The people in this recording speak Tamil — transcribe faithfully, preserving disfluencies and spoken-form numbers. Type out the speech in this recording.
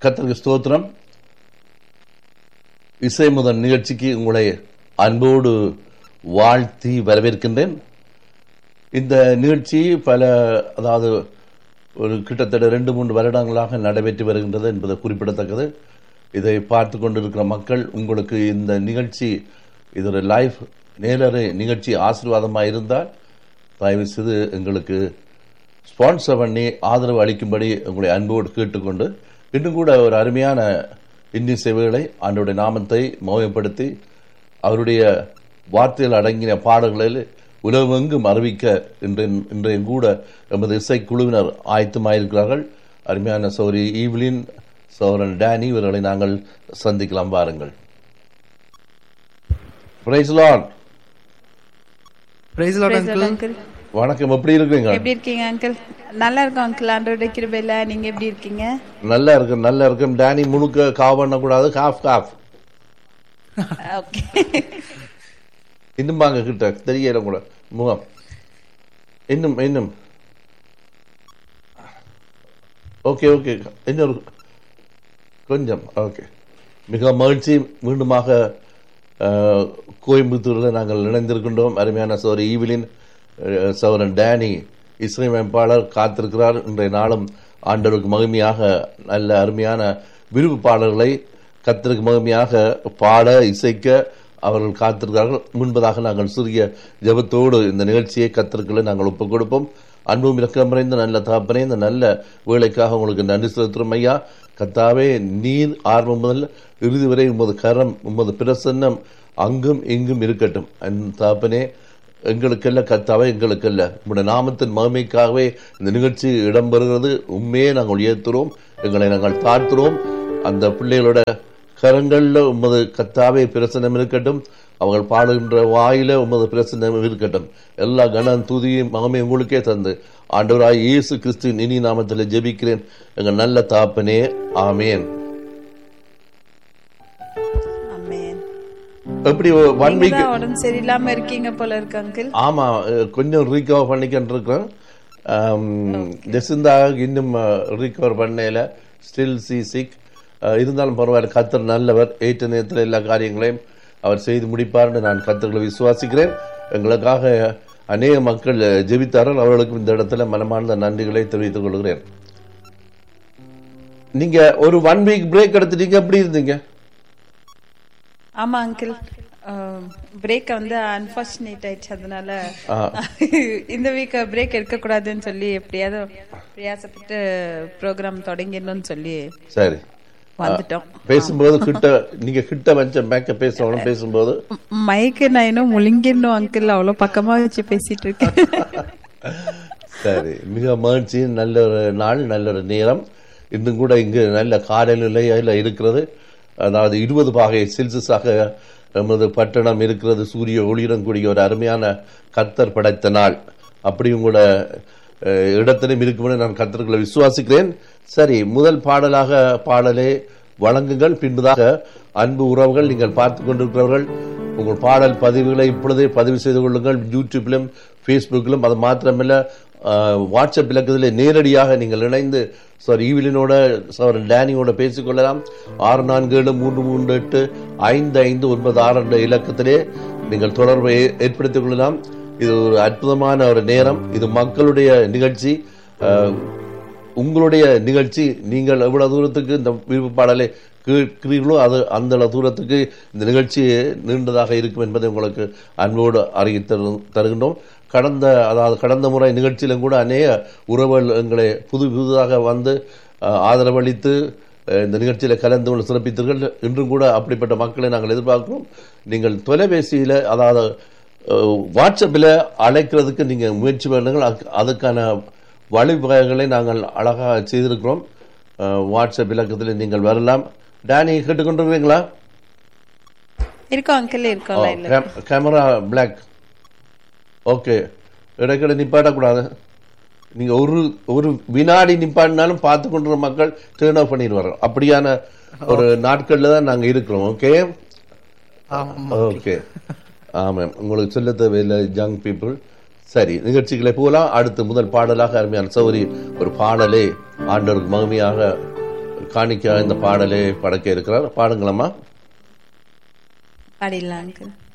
கர்த்தருக்கு ஸ்தோத்திரம். இசை முதல் நிகழ்ச்சிக்கு உங்களை அன்போடு வாழ்த்தி வரவேற்கின்றேன். இந்த நிகழ்ச்சி பல அதாவது ஒரு கிட்டத்தட்ட ரெண்டு மூன்று வருடங்களாக நடைபெற்று வருகின்றது என்பது குறிப்பிடத்தக்கது. இதை பார்த்து கொண்டிருக்கிற மக்கள், உங்களுக்கு இந்த நிகழ்ச்சி இது ஒரு லைவ் நேரலை நிகழ்ச்சி ஆசீர்வாதமாக இருந்தால் தயவு செய்து எங்களுக்கு ஸ்பான்சர் பண்ணி ஆதரவு அளிக்கும்படி உங்களை அன்போடு கேட்டுக்கொண்டு, இன்னும் கூட ஒரு அருமையான இந்தி சேவைகளை ஆண்டவருடைய நாமத்தை மகிமைப்படுத்தி அவருடைய வார்த்தைகள் அடங்கின பாடல்களில் உலகெங்கும் அறிவிக்க இன்றைய கூட எமது இசைக்குழுவினர் ஆயத்தமாயிருக்கிறார்கள். அருமையான சௌரி ஈவ்லின், சௌரன் டேனி இவர்களை நாங்கள் சந்திக்கலாம். வாருங்கள். Price Lord. Price Lord uncle. வணக்கம். எப்படி இருக்கீங்க? எப்படி இருக்கீங்க அங்கிள்? நல்லா இருக்கும் அங்கிள், ஆண்டவருடைய கிருபையில. நீங்க எப்படி இருக்கீங்க? நல்லா இருக்கு, நல்லா இருக்கும். டேனி முழுக்க காவ் பண்ண கூடாது, காஃப் காஃப். ஓகே, இன்னும் வாங்க கிட்ட, தெரியல கூட முகம். இன்னும் இன்னும் ஓகே ஓகே, இன்னொரு கொஞ்சம் ஓகே. மிக மகிழ்ச்சி. மீண்டுமாக கோயம்புத்தூரில் நாங்கள் இணைந்திருக்கின்றோம். அருமையான சோரி ஈவிலின், சௌரன் டேனி இசையமைப்பாளர் காத்திருக்கிறார். இன்றைய நாளும் ஆண்டவருக்கு மகிமையாக நல்ல அருமையான விருப்பு பாடல்களை கர்த்தருக்கு மகிமையாக பாட இசைக்க அவர்கள் காத்திருக்கிறார்கள். முன்பதாக நாங்கள் சிறிய ஜெபத்தோடு இந்த நிகழ்ச்சியை கர்த்தருக்குள்ள நாங்கள் ஒப்புக் கொடுப்போம். அன்பும் இரக்கமறைந்த நல்ல தகப்பனே, இந்த நல்ல வேலைக்காக உங்களுக்கு நன்றி செலுத்துகிறோம் ஐயா. கர்த்தாவே, நீர் ஆரம்பம் முதல் இறுதி வரை உமது கரம், உமது பிரசன்னம் அங்கும் இங்கும் இருக்கட்டும். அந்த தகப்பனே, எங்களுக்கல்ல கர்த்தாவே, எங்களுக்கல்ல, உங்களுடைய நாமத்தின் மகிமைக்காகவே இந்த நிகழ்ச்சி இடம்பெறுகிறது. உண்மையே நாங்கள் உயர்த்துறோம், எங்களை நாங்கள் தாழ்த்துறோம். அந்த பிள்ளைகளோட கரங்கள்ல உமது கர்த்தாவே பிரசன்னம் இருக்கட்டும். அவர்கள் பாடுகின்ற வாயில உமது பிரசன்னம் இருக்கட்டும். எல்லா கன துதியும் மகிமை உங்களுக்கே தந்து ஆண்டவராய் இயேசு கிறிஸ்துவின் இனி நாமத்தில் ஜெபிக்கிறேன் எங்கள் நல்ல தகப்பனே, ஆமேன். எப்படி ஒன் வீக் உடம்பு சரியில்லாம இருக்கீங்க போல இருக்கு அங்கிள்? ஆமா, கொஞ்சம் ரீகவர் பண்ணிக்கிட்டு இருக்கோம். ஜெசிந்தா இன்னும் ரீகவர் பண்ணல, ஸ்டில் சி சிக். இருந்தாலும் பரவாயில்ல, கர்த்தர் நல்லவர். ஏற்ற நேரத்தில் எல்லா காரியங்களையும் அவர் செய்து முடிப்பார்னு நான் கர்த்தர்களை விசுவாசிக்கிறேன். எங்களுக்காக அநேக மக்கள் ஜெபித்தார்கள். அவர்களுக்கும் இந்த இடத்துல மனமார்ந்த நன்றிகளை தெரிவித்துக் கொள்கிறேன். நீங்க ஒரு ஒன் வீக் பிரேக் எடுத்துட்டீங்க, எப்படி இருந்தீங்க? ஆமா அங்கிள், பிரேக் வந்து அன்பார்ச்சுனேட் ஆயிடுச்சு. அதனால இந்த வீக் பிரேக் எடுக்க கூடாதுன்னு சொல்லி எப்படியாவது பிரயாசப்பட்டு ப்ரோக்ராம் தொடங்கிடணும்னு சொல்லி சரி வந்துட்டோம். பேசும்போது கிட்ட நீங்க கிட்ட வச்ச மேக்க பேசணும். பேசும்போது மைக்கு நான் இன்னும் முழுங்கிடணும் அங்கிள், அவ்வளவு பக்கமா வச்சு பேசிட்டு இருக்கேன். சரி, மிக மகிழ்ச்சி. நல்ல ஒரு நாள், நல்ல ஒரு நேரம். இன்னும் கூட இங்கு நல்ல காலநிலையில இருக்கிறது. அதாவது இருபது பாகை செல்சியஸாக நமது பட்டணம் இருக்கிறது. சூரிய ஒளியுடன் கூடிய ஒரு அருமையான கர்த்தர் படைத்த நாள். அப்படியும் கூட இடத்திலும் இருக்கும் நான் கர்த்தர்களை விசுவாசிக்கிறேன். சரி, முதல் பாடலாக பாடலே வழங்குங்கள். பின்பதாக அன்பு உறவுகள், நீங்கள் பார்த்து கொண்டிருக்கிறவர்கள் உங்கள் பாடல் பதிவுகளை இப்பொழுதே பதிவு செய்து கொள்ளுங்கள். யூடியூப்பிலும் ஃபேஸ்புக்கிலும். அது மாத்திரமில்ல, வாட்ஸ்அப் இலக்கத்தில் நேரடியாக நீங்கள் இணைந்து சார் ஈவிலினோட சார் டேனியோட பேசிக்கொள்ளலாம். ஆறு நான்கு ஏழு மூன்று மூன்று எட்டு ஐந்து ஐந்து ஒன்பது ஆறு என்ற இலக்கத்திலே நீங்கள் தொடர்பை ஏற்படுத்திக் கொள்ளலாம். இது ஒரு அற்புதமான ஒரு நேரம். இது மக்களுடைய நிகழ்ச்சி, உங்களுடைய நிகழ்ச்சி. நீங்கள் எவ்வளவு தூரத்துக்கு இந்த விருப்ப பாடலை கேட்கிறீர்களோ அது அந்த தூரத்துக்கு இந்த நிகழ்ச்சி நீண்டதாக இருக்கும் என்பதை உங்களுக்கு அன்போடு அறிவித்து தருகின்றோம். கடந்த அதாவது கடந்த முறை நிகழ்ச்சியிலும் கூட அநேக உறவுகள் எங்களை புது புதுதாக வந்து ஆதரவளித்து இந்த நிகழ்ச்சியில் கலந்து கொண்டு சிறப்பித்தீர்கள். இன்றும் கூட அப்படிப்பட்ட மக்களை நாங்கள் எதிர்பார்க்கிறோம். நீங்கள் தொலைபேசியில் அதாவது வாட்ஸ்அப்பில் அழைக்கிறதுக்கு நீங்கள் முயற்சி பண்ணுங்கள். அதுக்கான வழிவகைகளை நாங்கள் அழகாக செய்திருக்கிறோம். வாட்ஸ்அப் இலக்கத்தில் நீங்கள் வரலாம். டேனி கேட்டுக்கொண்டிருக்கீங்களா? இருக்கோம் அங்கிள், இருக்கோம். Camera black. ஓகே, இடைக்கிட நிப்பாட்டக்கூடாது. நீங்க ஒரு ஒரு வினாடி நிப்பாட்டினாலும் பார்த்து கொண்டிருக்கிற மக்கள் டேர்ன் ஆஃப் பண்ணிடுவாங்க. அப்படியான ஒரு நாட்கள்ல தான் நாங்க இருக்கிறோம். ஓகே ஓகே ஆமாம், உங்களுக்கு சொல்ல தேவையில்லை யங் பீப்புள். சரி, நிகழ்ச்சிகளை போகலாம். அடுத்து முதல் பாடலாக அருமையான சௌரி ஒரு பாடலே ஆண்டவருக்கு மகிமையாக காணிக்க இந்த பாடலை படைக்க இருக்கிறார். பாடுங்களம்மா. பாடிடலாம் அங்கிள்.